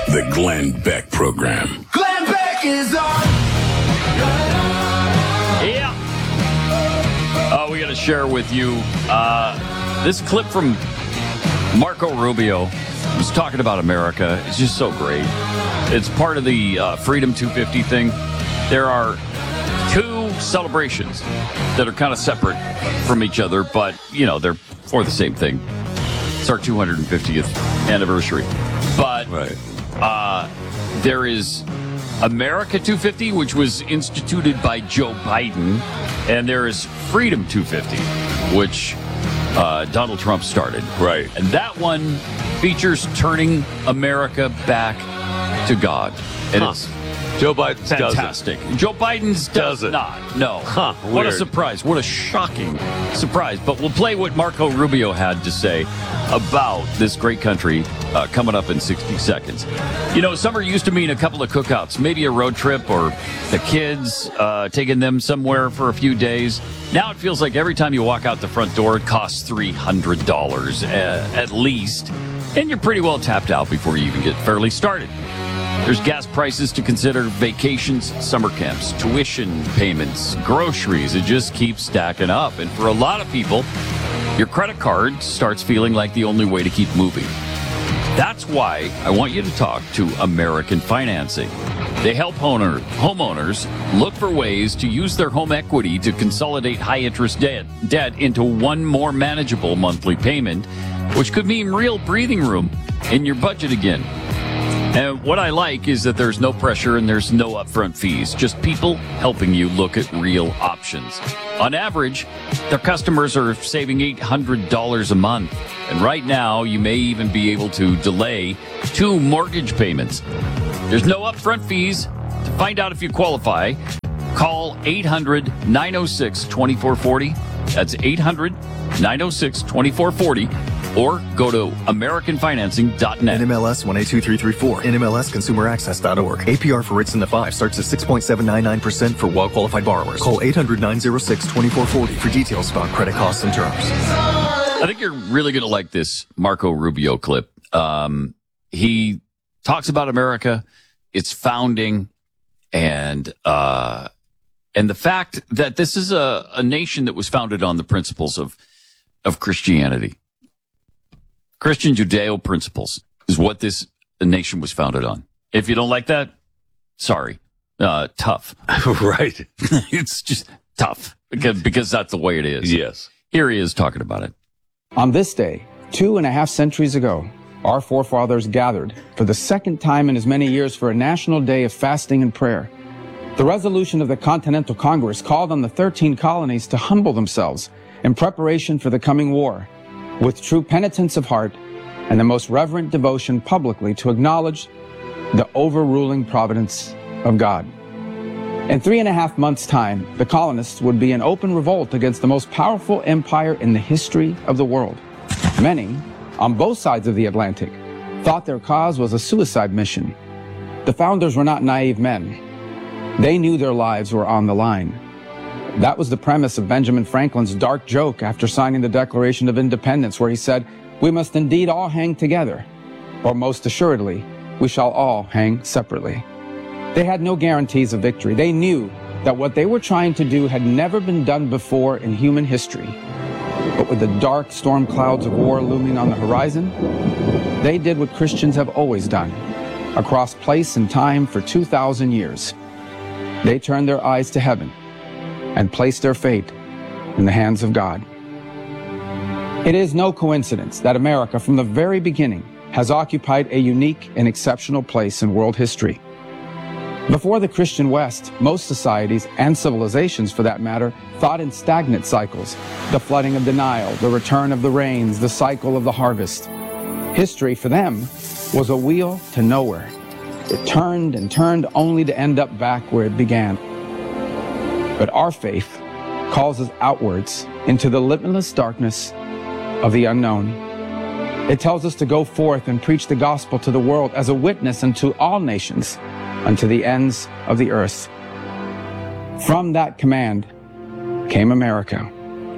The Glenn Beck Program. Glenn Beck is on. Yeah. We got to share with you this clip from Marco Rubio. He's talking about America. It's just so great. It's part of the Freedom 250 thing. There are two celebrations that are kind of separate from each other, but, you know, they're for the same thing. It's our 250th anniversary. But there is America 250, which was instituted by Joe Biden, and there is Freedom 250, which Donald Trump started. Right. And that one features turning America back to God. And it's Joe Biden's fantastic. Joe Biden's does not. No. What a surprise. What a shocking surprise. But we'll play what Marco Rubio had to say about this great country coming up in 60 seconds. You know, summer used to mean a couple of cookouts, maybe a road trip or the kids, taking them somewhere for a few days. Now it feels like every time you walk out the front door, it costs $300 at least. And you're pretty well tapped out before you even get fairly started. There's gas prices to consider, vacations, summer camps, tuition payments, groceries. It just keeps stacking up. And for a lot of people, your credit card starts feeling like the only way to keep moving. That's why I want you to talk to American Financing. They help homeowners look for ways to use their home equity to consolidate high-interest debt into one more manageable monthly payment, which could mean real breathing room in your budget again. And what I like is that there's no pressure and there's no upfront fees, just people helping you look at real options. On average, their customers are saving $800 a month. And right now, you may even be able to delay 2 mortgage payments. There's no upfront fees. To find out if you qualify, call 800-906-2440. That's 800-906-2440. Or go to AmericanFinancing.net. NMLS 182334. NMLSConsumerAccess.org. APR for rates in the 5 starts at 6.799% for well-qualified borrowers. Call 800-906-2440 for details about credit costs and terms. I think you're really going to like this Marco Rubio clip. He talks about America, its founding, and the fact that this is a nation that was founded on the principles of Christianity. Christian Judeo principles is what this nation was founded on. If you don't like that, sorry. Tough. Right. It's just tough because that's the way it is. Yes. Here he is talking about it. On this day, 2.5 centuries ago, our forefathers gathered for the second time in as many years for a national day of fasting and prayer. The resolution of the Continental Congress called on the 13 colonies to humble themselves in preparation for the coming war, with true penitence of heart and the most reverent devotion publicly to acknowledge the overruling providence of God. In 3.5 months' time, the colonists would be in open revolt against the most powerful empire in the history of the world. Many, on both sides of the Atlantic, thought their cause was a suicide mission. The founders were not naive men. They knew their lives were on the line. That was the premise of Benjamin Franklin's dark joke after signing the Declaration of Independence, where he said, "We must indeed all hang together, or most assuredly, we shall all hang separately." They had no guarantees of victory. They knew that what they were trying to do had never been done before in human history. But with the dark storm clouds of war looming on the horizon, they did what Christians have always done, across place and time for 2,000 years. They turned their eyes to heaven and placed their fate in the hands of God. It is no coincidence that America, from the very beginning, has occupied a unique and exceptional place in world history. Before the Christian West, most societies, and civilizations for that matter, thought in stagnant cycles: the flooding of denial, the return of the rains, the cycle of the harvest. History, for them, was a wheel to nowhere. It turned and turned only to end up back where it began. But our faith calls us outwards into the limitless darkness of the unknown. It tells us to go forth and preach the gospel to the world as a witness unto all nations, unto the ends of the earth. From that command came America.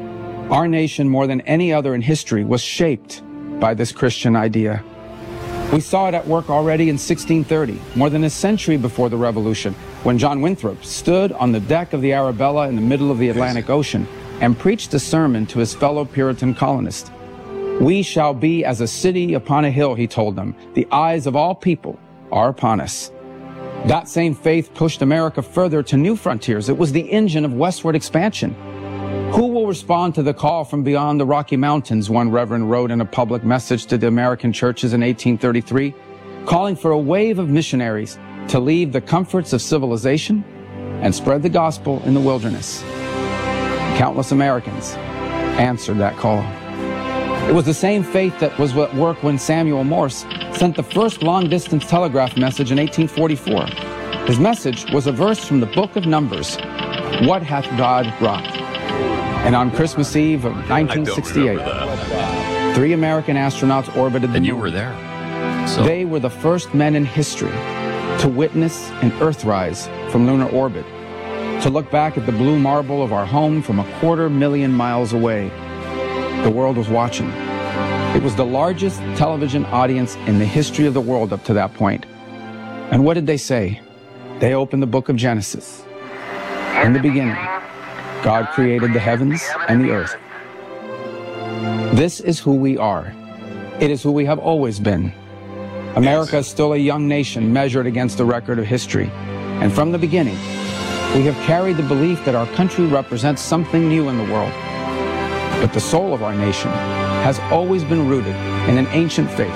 Our nation, more than any other in history, was shaped by this Christian idea. We saw it at work already in 1630, more than a century before the Revolution, when John Winthrop stood on the deck of the Arabella in the middle of the Atlantic Ocean and preached a sermon to his fellow Puritan colonists. We shall be as a city upon a hill, he told them. The eyes of all people are upon us. That same faith pushed America further to new frontiers. It was the engine of westward expansion. Who will respond to the call from beyond the Rocky Mountains, one reverend wrote in a public message to the American churches in 1833, calling for a wave of missionaries to leave the comforts of civilization and spread the gospel in the wilderness. Countless Americans answered that call. It was the same faith that was at work when Samuel Morse sent the first long-distance telegraph message in 1844. His message was a verse from the book of Numbers, "What hath God wrought?" And on Christmas Eve of 1968, 3 American astronauts orbited the moon. And you were there. So. They were the first men in history to witness an Earthrise from lunar orbit, to look back at the blue marble of our home from 250,000 miles away. The world was watching. It was the largest television audience in the history of the world up to that point. And what did they say? They opened the book of Genesis. In the beginning, God created the heavens and the earth. This is who we are. It is who we have always been. America is still a young nation measured against the record of history. And from the beginning, we have carried the belief that our country represents something new in the world. But the soul of our nation has always been rooted in an ancient faith.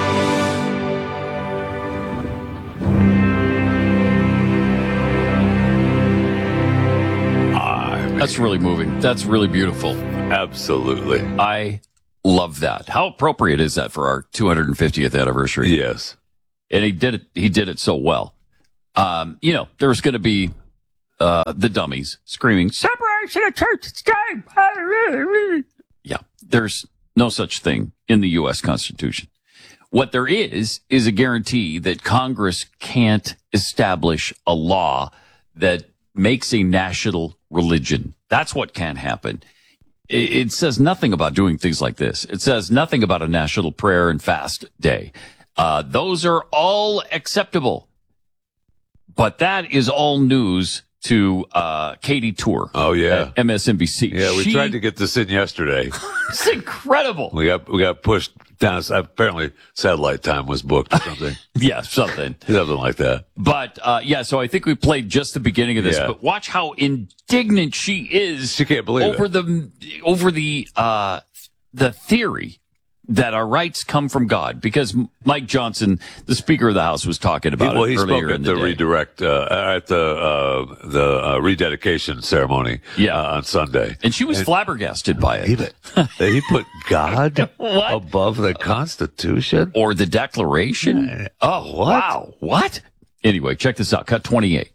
That's really moving. That's really beautiful. Absolutely. I love that. How appropriate is that for our 250th anniversary? Yes. And he did it so well. There was going to be the dummies screaming, "Separation of church and state." Yeah, there's no such thing in the U.S. Constitution. What there is a guarantee that Congress can't establish a law that makes a national religion. That's what can't happen. It says nothing about doing things like this. It says nothing about a national prayer and fast day. Those are all acceptable. But that is all news to Katie Tour. Oh, yeah. At MSNBC. Yeah, we tried to get this in yesterday. It's incredible. We got pushed down. Apparently, satellite time was booked or something. Yeah, something like that. But, so I think we played just the beginning of this. Yeah. But watch how indignant she is. She can't believe over the theory that our rights come from God, because Mike Johnson, the Speaker of the House, was talking about he earlier spoke at in the day. redirect at the rededication ceremony on Sunday, and she was flabbergasted by it. He put God What? above the Constitution Or the Declaration. Yeah. Oh, What? wow. What? Anyway, check this out. Cut 28,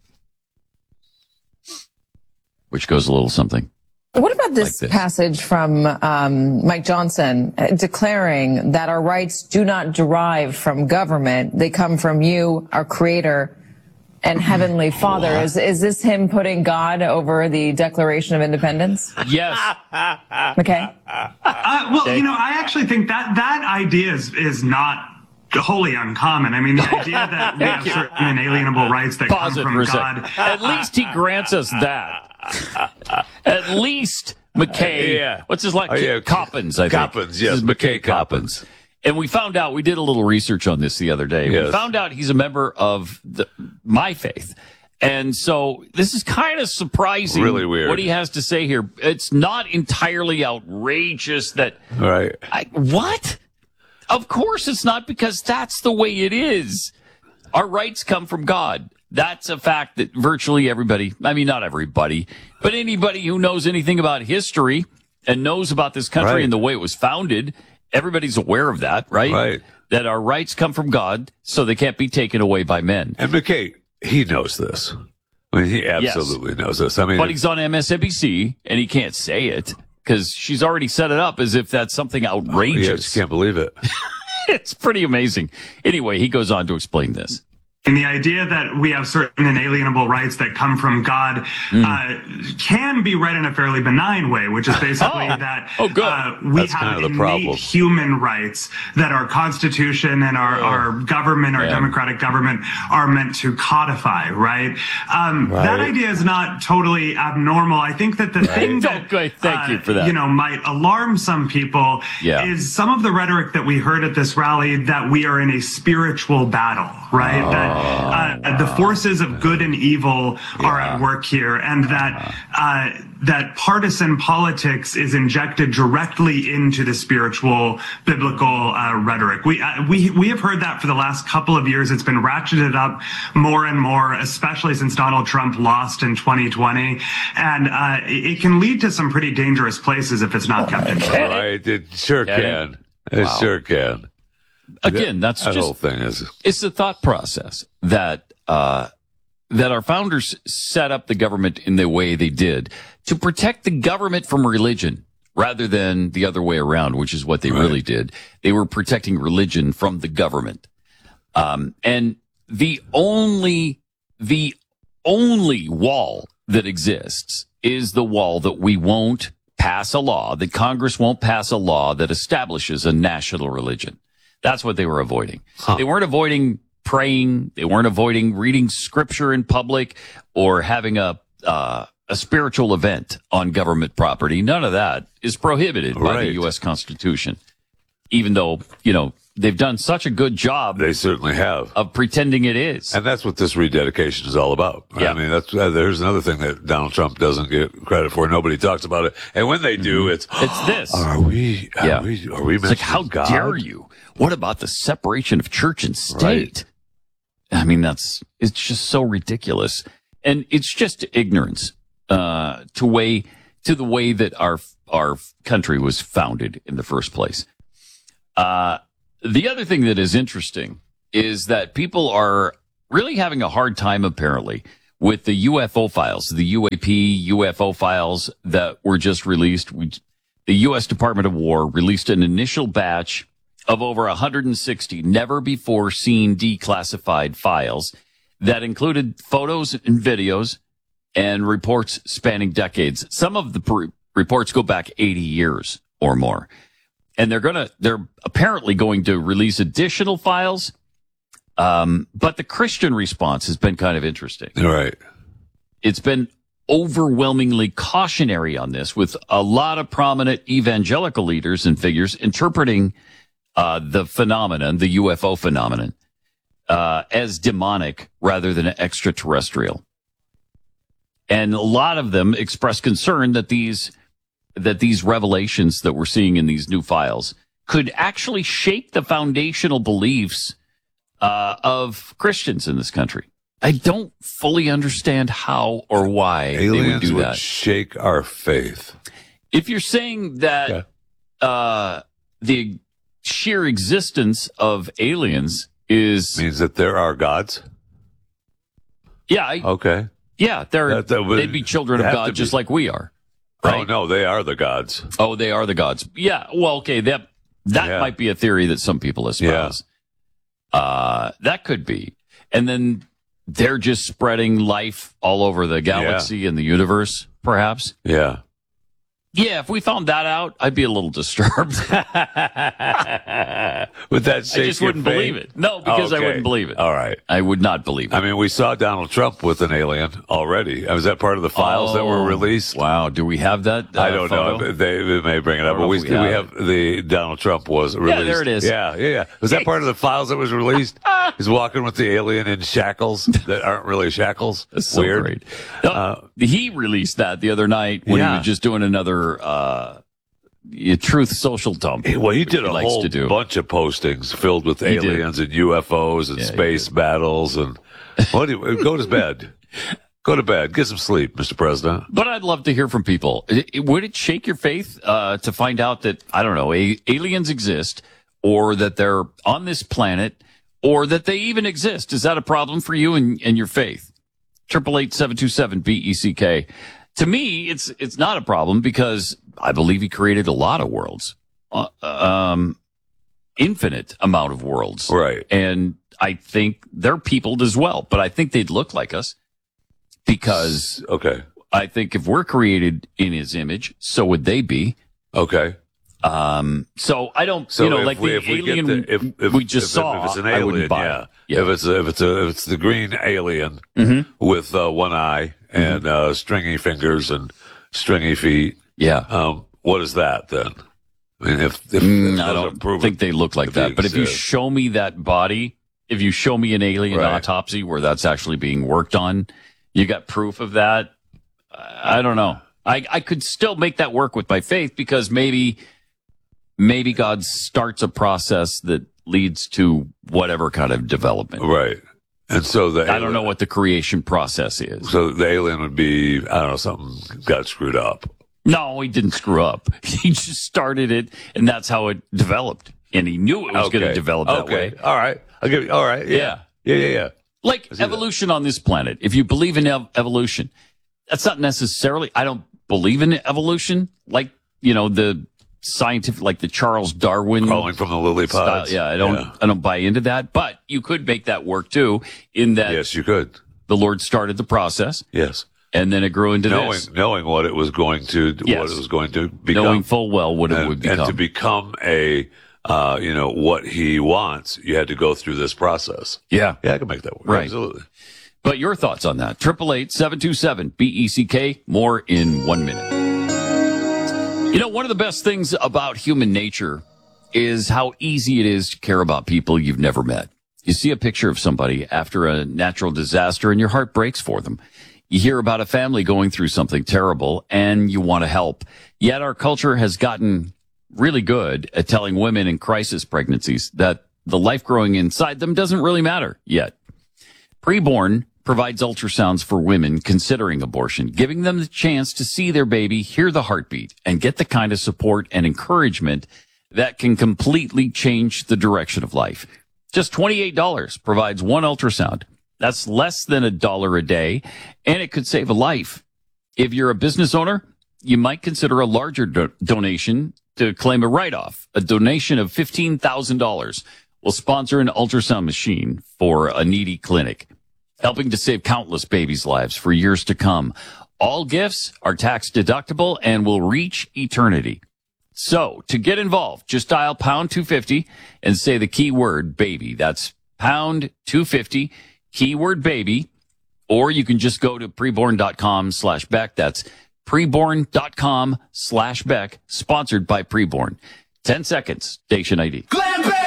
which goes a little something. What about this Like this. passage from Mike Johnson declaring that our rights do not derive from government? They come from you, our Creator and Heavenly Father. Is this him putting God over the Declaration of Independence? Yes. Okay. I actually think that idea is not wholly uncommon. I mean, the idea that we have certain inalienable rights that Pause come it for from a second. God. At least he grants us that. At least McKay. Yeah. What's his last? Oh, yeah. Coppins, I think. Coppins, yes, This is McKay Coppins. And we found out, we did a little research on this the other day. Yes. We found out he's a member of my faith. And so this is kind of surprising. Really weird. What he has to say here. It's not entirely outrageous that. Right. What? Of course it's not, because that's the way it is. Our rights come from God. That's a fact that virtually everybody, I mean, not everybody, but anybody who knows anything about history and knows about this country Right. and the way it was founded, everybody's aware of that, right? Right. That our rights come from God, so they can't be taken away by men. And McKay, he knows this. I mean, he absolutely knows this. I mean, But he's on MSNBC, and he can't say it, because she's already set it up as if that's something yeah, outrageous. just can't believe it. It's pretty amazing. Anyway, he goes on to explain this. And the idea that we have certain inalienable rights that come from God can be read in a fairly benign way, which is basically that we That's have kind of the innate problem. human rights that our Constitution and our government, our democratic government, are meant to codify, right? That idea is not totally abnormal. I think that the thing that thank you for that. Might alarm some people is some of the rhetoric that we heard at this rally that we are in a spiritual battle, right? That the forces of good and evil are at work here, and that partisan politics is injected directly into the spiritual biblical rhetoric. We have heard that for the last couple of years. It's been ratcheted up more and more, especially since Donald Trump lost in 2020, and it can lead to some pretty dangerous places if it's not kept in check. Right, it sure can. It sure can. Again, that whole thing is. It's the thought process that our founders set up the government in the way they did to protect the government from religion rather than the other way around, which is what they really did. They were protecting religion from the government. And the only wall that exists is the wall that we won't pass a law, that Congress won't pass a law that establishes a national religion. That's what they were avoiding. They weren't avoiding praying. They weren't avoiding reading scripture in public or having a spiritual event on government property. None of that is prohibited by the U.S. Constitution, even though, they've done such a good job. They certainly have. Of pretending it is. And that's what this rededication is all about. Yeah. I mean, there's another thing that Donald Trump doesn't get credit for. Nobody talks about it. And when they do, it's this. Are we it's like, how God? dare you? What about the separation of church and state? I mean, it's just so ridiculous. And it's just ignorance, to the way that our country was founded in the first place. The other thing that is interesting is that people are really having a hard time, apparently, with the UFO files, the UAP UFO files that were just released. The U.S. Department of War released an initial batch of over 160 never-before-seen declassified files that included photos and videos and reports spanning decades. Some of the reports go back 80 years or more. And they're apparently going to release additional files. But the Christian response has been kind of interesting. Right. It's been overwhelmingly cautionary on this, with a lot of prominent evangelical leaders and figures interpreting the phenomenon, the UFO phenomenon, as demonic rather than extraterrestrial. And a lot of them express concern that these revelations that we're seeing in these new files could actually shape the foundational beliefs of Christians in this country. I don't fully understand how or why aliens they would do that. Would shake our faith. If you're saying that the sheer existence of aliens means that there are gods. Yeah. Yeah, they'd be children of God just like we are. Right? Oh, no, they are the gods. Oh, they are the gods. Yeah, well, okay, that might be a theory that some people espouse. Yeah. That could be. And then they're just spreading life all over the galaxy and the universe, perhaps. Yeah. Yeah, if we found that out, I'd be a little disturbed. Would that shake I just wouldn't believe it. No, because I wouldn't believe it. All right. I would not believe it. I mean, we saw Donald Trump with an alien already. Was that part of the files that were released? Wow. Do we have that? I don't know. They may bring it up. But we have the Donald Trump was released. Yeah, there it is. Yeah. Was that part of the files that was released? He's walking with the alien in shackles that aren't really shackles. That's so weird. Great. No, he released that the other night when he was just doing another truth social dump. Well, he did a whole bunch of postings filled with aliens and UFOs and space battles and go to bed. Go to bed. Get some sleep, Mr. President. But I'd love to hear from people. Would it shake your faith to find out that, I don't know, aliens exist, or that they're on this planet, or that they even exist? Is that a problem for you and your faith? 888-727-BECK. To me, it's not a problem, because I believe he created a lot of worlds, infinite amount of worlds. Right. And I think they're peopled as well, but I think they'd look like us because I think if we're created in his image, so would they be. Okay. So I don't, like the alien we just saw, if it's an alien, I wouldn't buy it. Yeah. If it's the green alien with one eye and stringy fingers and stringy feet. Yeah. What is that then? I mean, if I don't think they look like that. But if you show me that body, if you show me an alien autopsy where that's actually being worked on, you got proof of that. I don't know. I could still make that work with my faith because maybe God starts a process that leads to whatever kind of development. Right. And so I don't know what the creation process is. So the alien would be, I don't know, something got screwed up. No, he didn't screw up. He just started it, and that's how it developed. And he knew it was going to develop that way. All right. I'll give you, all right. Yeah. Like evolution on this planet. If you believe in evolution, that's not necessarily, I don't believe in evolution. Like, the scientific, like the Charles Darwin. Crawling from the lily pods. Yeah, I don't buy into that. But you could make that work too, in that. Yes, you could. The Lord started the process. Yes. And then it grew into this. Knowing what it was going to, what it was going to become. Knowing full well what it would become. And to become what he wants, you had to go through this process. Yeah. Yeah, I can make that work. Right. Absolutely. But your thoughts on that? 888-727-BECK. More in 1 minute. One of the best things about human nature is how easy it is to care about people you've never met. You see a picture of somebody after a natural disaster and your heart breaks for them. You hear about a family going through something terrible and you want to help. Yet our culture has gotten really good at telling women in crisis pregnancies that the life growing inside them doesn't really matter yet. Preborn provides ultrasounds for women considering abortion, giving them the chance to see their baby, hear the heartbeat, and get the kind of support and encouragement that can completely change the direction of life. Just $28 provides one ultrasound. That's less than $1 a day, and it could save a life. If you're a business owner, you might consider a larger donation to claim a write-off. A donation of $15,000 will sponsor an ultrasound machine for a needy clinic, helping to save countless babies' lives for years to come. All gifts are tax deductible and will reach eternity. So to get involved, just dial pound 250 and say the keyword baby. That's pound 250, keyword baby, or you can just go to preborn.com/Beck. That's preborn.com/Beck, sponsored by Preborn. 10 seconds, station ID.